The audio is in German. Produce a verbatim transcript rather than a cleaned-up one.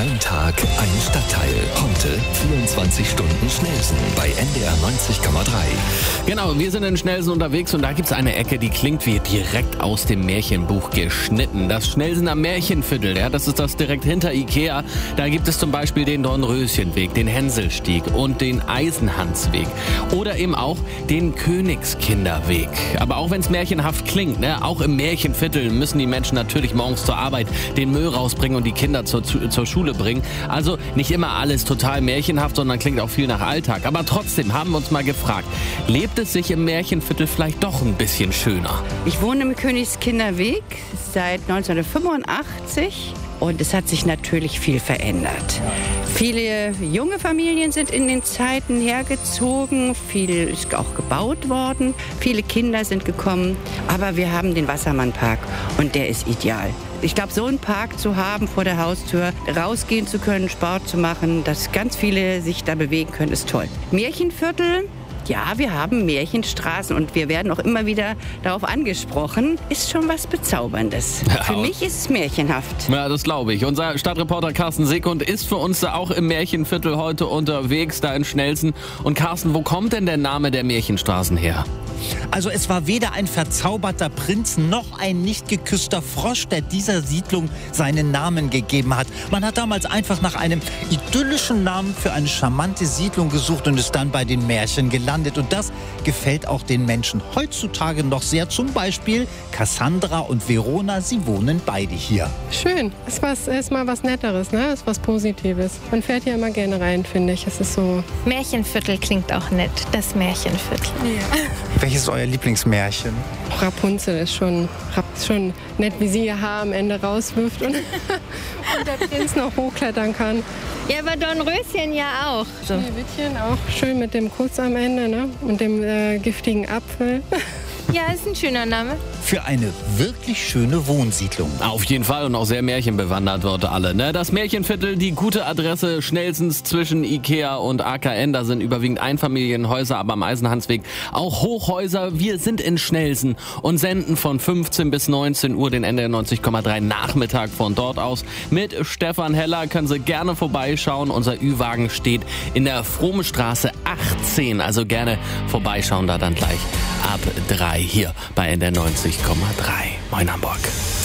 Ein Tag, ein Stadtteil. Heute vierundzwanzig Stunden Schnellsen bei N D R neunzig Komma drei. Genau, wir sind in Schnellsen unterwegs und da gibt's eine Ecke, die klingt wie direkt aus dem Märchenbuch geschnitten. Das Schnellsener Märchenviertel, ja, das ist das direkt hinter Ikea. Da gibt es zum Beispiel den Dornröschenweg, den Hänselstieg und den Eisenhansweg. Oder eben auch den Königskinderweg. Aber auch wenn es märchenhaft klingt, ne, auch im Märchenviertel müssen die Menschen natürlich morgens zur Arbeit den Müll rausbringen und die Kinder zur, zur Schule bringen. Also nicht immer alles total märchenhaft, sondern klingt auch viel nach Alltag. Aber trotzdem haben wir uns mal gefragt, lebt es sich im Märchenviertel vielleicht doch ein bisschen schöner? Ich wohne im Königskinderweg seit neunzehnhundertfünfundachtzig und es hat sich natürlich viel verändert. Viele junge Familien sind in den Zeiten hergezogen, viel ist auch gebaut worden, viele Kinder sind gekommen, aber wir haben den Wassermannpark und der ist ideal. Ich glaube, so einen Park zu haben vor der Haustür, rausgehen zu können, Sport zu machen, dass ganz viele sich da bewegen können, ist toll. Märchenviertel, ja, wir haben Märchenstraßen und wir werden auch immer wieder darauf angesprochen. Ist schon was Bezauberndes. Ja, für mich ist es märchenhaft. Ja, das glaube ich. Unser Stadtreporter Carsten Sekund ist für uns da auch im Märchenviertel heute unterwegs, da in Schnellsen. Und Carsten, wo kommt denn der Name der Märchenstraßen her? Also es war weder ein verzauberter Prinz noch ein nicht geküsster Frosch, der dieser Siedlung seinen Namen gegeben hat. Man hat damals einfach nach einem idyllischen Namen für eine charmante Siedlung gesucht und ist dann bei den Märchen gelandet. Und das gefällt auch den Menschen heutzutage noch sehr. Zum Beispiel Cassandra und Verona, sie wohnen beide hier. Schön, ist, was, ist mal was Netteres, ne? Ist was Positives. Man fährt hier immer gerne rein, finde ich. Es ist so. Märchenviertel klingt auch nett, das Märchenviertel. Ja. Welches ist euer Lieblingsmärchen? Rapunzel ist schon, schon nett, wie sie ihr Haar am Ende rauswirft und, und der Prinz noch hochklettern kann. Ja, aber Dornröschen ja auch. So. Schneewittchen auch schön mit dem Kuss am Ende, ne? Und dem äh, giftigen Apfel. Ja, ist ein schöner Name. Für eine wirklich schöne Wohnsiedlung. Auf jeden Fall und auch sehr märchenbewandert dort alle. Ne? Das Märchenviertel, die gute Adresse Schnellsens zwischen Ikea und A K N. Da sind überwiegend Einfamilienhäuser, aber am Eisenhansweg auch Hochhäuser. Wir sind in Schnellsen und senden von fünfzehn bis neunzehn Uhr den N D R neunzig Komma drei Nachmittag von dort aus. Mit Stefan Heller können Sie gerne vorbeischauen. Unser Ü-Wagen steht in der Frohmenstraße achtzehn. Also gerne vorbeischauen, da dann gleich ab drei hier bei N D R neunzig Komma drei. Moin Hamburg.